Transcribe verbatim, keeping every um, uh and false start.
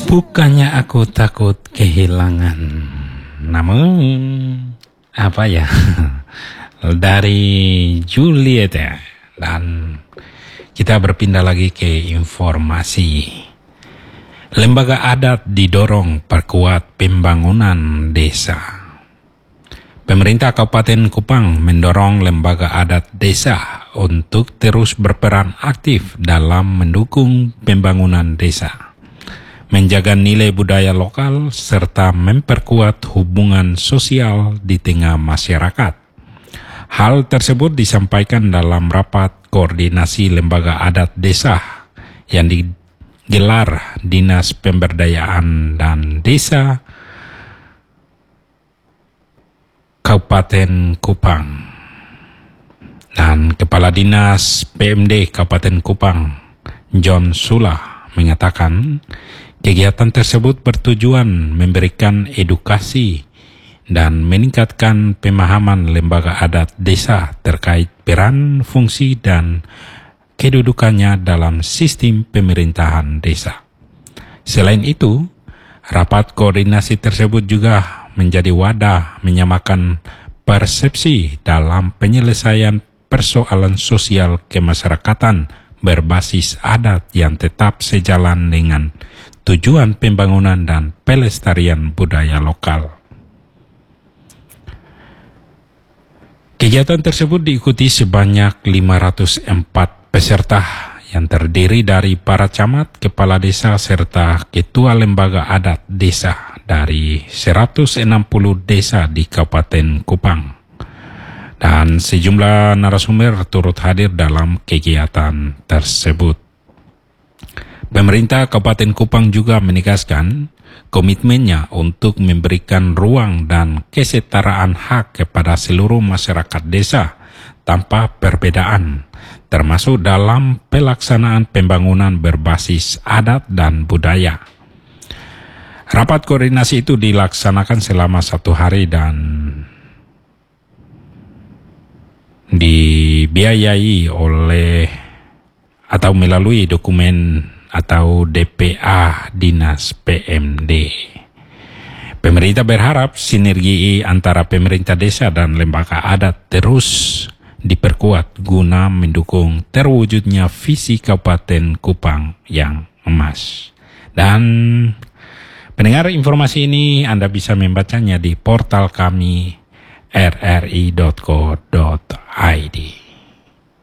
Bukannya aku takut kehilangan, namun apa ya, dari Julieta. Dan kita berpindah lagi ke informasi. Lembaga adat didorong perkuat pembangunan desa. Pemerintah Kabupaten Kupang mendorong lembaga adat desa untuk terus berperan aktif dalam mendukung pembangunan desa, menjaga nilai budaya lokal, serta memperkuat hubungan sosial di tengah masyarakat. Hal tersebut disampaikan dalam rapat koordinasi lembaga adat desa yang digelar Dinas Pemberdayaan dan Desa Kabupaten Kupang. Dan Kepala Dinas P M D Kabupaten Kupang, John Sula, mengatakan kegiatan tersebut bertujuan memberikan edukasi dan meningkatkan pemahaman lembaga adat desa terkait peran, fungsi, dan kedudukannya dalam sistem pemerintahan desa. Selain itu, rapat koordinasi tersebut juga menjadi wadah menyamakan persepsi dalam penyelesaian persoalan sosial kemasyarakatan berbasis adat yang tetap sejalan dengan tujuan pembangunan dan pelestarian budaya lokal. Kegiatan tersebut diikuti sebanyak lima ratus empat peserta yang terdiri dari para camat, kepala desa, serta ketua lembaga adat desa dari seratus enam puluh desa di Kabupaten Kupang. Dan sejumlah narasumber turut hadir dalam kegiatan tersebut. Pemerintah Kabupaten Kupang juga menegaskan komitmennya untuk memberikan ruang dan kesetaraan hak kepada seluruh masyarakat desa tanpa perbedaan, termasuk dalam pelaksanaan pembangunan berbasis adat dan budaya. Rapat koordinasi itu dilaksanakan selama satu hari dan dibiayai oleh atau melalui dokumen atau D P A Dinas P M D. Pemerintah berharap sinergi antara pemerintah desa dan lembaga adat terus diperkuat guna mendukung terwujudnya visi Kabupaten Kupang yang emas. Dan pendengar, informasi ini Anda bisa membacanya di portal kami r r i dot co dot i d.